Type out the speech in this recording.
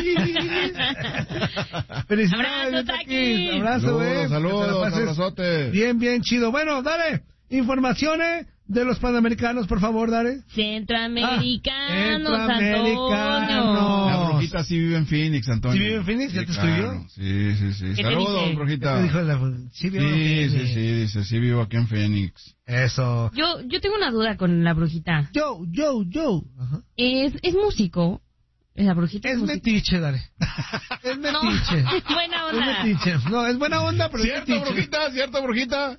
Felicidades, Abrazo, Takis. abrazo, Saludos, abrazote. Bien chido. Bueno, dale, informaciones de los Panamericanos, por favor, dale. Centroamericanos, Antonio. La brujita sí vive en Phoenix, Antonio. ¿Sí vive en Phoenix? ¿Ya te escribió? Sí. ¿Qué te Saludos, dice? brujita. Dijo sí, Dice, sí vivo aquí en Phoenix. Eso. Yo tengo una duda con la brujita. Yo. Ajá. ¿Es músico? La brujita Es músico. metiche, dale. Es metiche. No, buena onda. Es metiche. No, es buena onda, pero es ¿Cierto, metiche. brujita? ¿Cierto, brujita?